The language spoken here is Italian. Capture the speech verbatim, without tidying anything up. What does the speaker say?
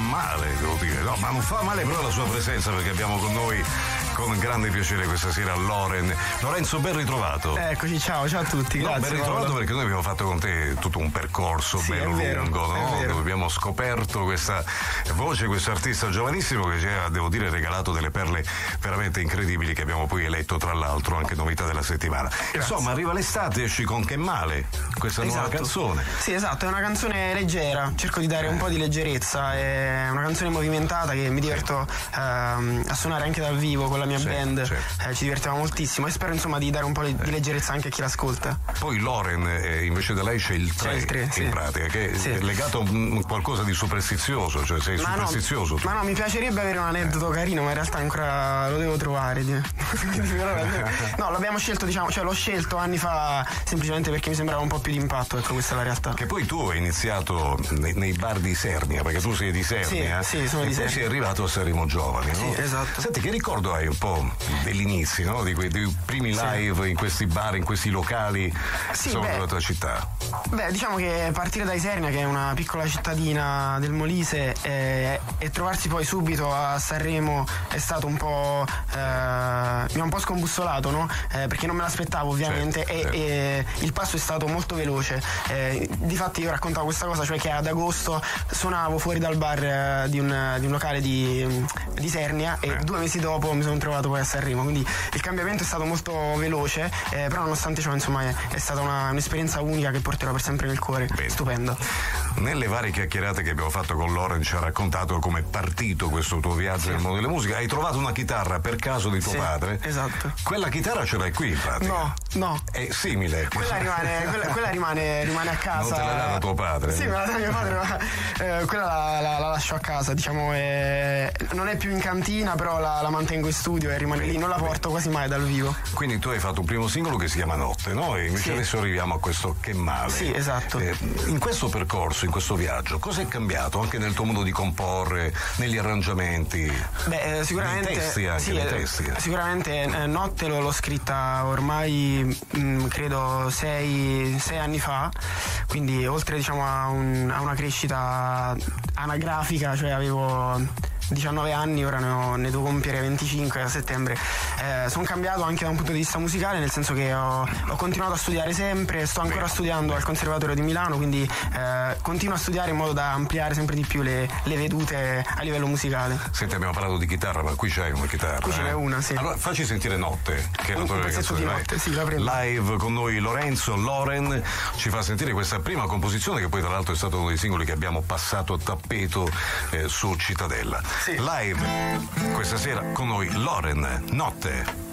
male, devo dire. No, ma non fa male però la sua presenza, perché abbiamo con noi con grande piacere questa sera Loren. Lorenzo, ben ritrovato. Eccoci, ciao, ciao a tutti. No, grazie. Ben ritrovato Paolo. Perché noi abbiamo fatto con te tutto un percorso sì, bello vero, lungo, no? Dove abbiamo scoperto questa voce, questo artista giovanissimo che ci ha, devo dire, regalato delle perle veramente incredibili che abbiamo poi eletto, tra l'altro, anche novità della settimana. Grazie. Insomma, arriva l'estate, esci con Che Male, questa esatto. nuova canzone. Sì, esatto, è una canzone leggera, cerco di dare eh. un po' di leggerezza, è una canzone movimentata che mi diverto ehm, a suonare anche dal vivo con la mia certo, band, certo. Eh, ci divertiamo moltissimo e spero insomma di dare un po' di eh. leggerezza anche a chi l'ascolta. Poi Loren, eh, invece da lei c'è il tre, c'è il tre in sì. pratica, che sì. è legato a qualcosa di superstizioso, cioè sei ma superstizioso no, tu. Ma no, mi piacerebbe avere un aneddoto eh. carino, ma in realtà ancora lo devo trovare. No, l'abbiamo scelto, diciamo, cioè l'ho scelto anni fa semplicemente perché mi sembrava un po' più d'impatto, ecco, questa è la realtà. Che poi tu hai iniziato nei, nei bar di Isernia, perché tu sei di Isernia, sì, sì, sono e di poi Isernia. sei arrivato a Sanremo Giovani, no? Sì, esatto. Senti, che ricordo hai un po' degli inizi, no? Di quei dei primi live sì. in questi bar, in questi locali sì, insomma, beh, della tua città? Beh, diciamo che partire da Isernia, che è una piccola cittadina del Molise, eh, e trovarsi poi subito a Sanremo è stato un po' eh, mi ha un po' scombussolato, no? Eh, perché non me l'aspettavo ovviamente, certo, e, certo. e il passo è stato molto veloce. Eh, difatti io raccontavo questa cosa, cioè che ad agosto suonavo fuori dal bar eh, di, un, di un locale di, di Isernia e eh. due mesi dopo mi sono trovato poi a Sanremo, quindi il cambiamento è stato molto veloce, eh, però nonostante ciò insomma è, è stata una, un'esperienza unica che porterò per sempre nel cuore. Bene. Stupendo. Nelle varie chiacchierate che abbiamo fatto con Loren ci ha raccontato come è partito questo tuo viaggio sì. nel mondo della musica. Hai trovato una chitarra per caso di tuo sì, padre? Esatto. Quella chitarra ce l'hai qui in pratica? No, no. È simile. Quella rimane, quella, quella rimane, rimane a casa. Non te la dà tuo padre? Sì, me la dà mio padre, ma eh, quella la, la, la lascio a casa, diciamo, è, non è più in cantina, però la, la mantengo in studio e rimane bene, lì, non la porto bene. quasi mai dal vivo. Quindi tu hai fatto un primo singolo che si chiama Notte, no? E invece sì. adesso arriviamo a questo Che Male. Sì, esatto. Eh, in questo percorso, in questo viaggio, cosa è cambiato anche nel tuo modo di comporre, negli arrangiamenti? Beh, eh, sicuramente. Nei testi anche, sì, nei testi. Sicuramente eh, Notte l'ho, l'ho scritta ormai mh, credo sei, sei anni fa, quindi oltre diciamo a, un, a una crescita anagrafica, cioè avevo diciannove anni, ora ne, ho, ne devo compiere venticinque a settembre. Eh, sono cambiato anche da un punto di vista musicale, nel senso che ho, ho continuato a studiare sempre, sto ancora Beh. studiando al Conservatorio di Milano, quindi eh, continuo a studiare in modo da ampliare sempre di più le, le vedute a livello musicale. Senti, abbiamo parlato di chitarra, ma qui c'hai una chitarra. Qui ce n'è eh? una, sì. Allora facci sentire Notte, che è la tua canzone. Di notte, sì, la prendo. Live con noi Lorenzo, Loren ci fa sentire questa prima composizione che poi tra l'altro è stato uno dei singoli che abbiamo passato a tappeto eh, su Cittadella. Sì. Live questa sera con noi Loren, Notte.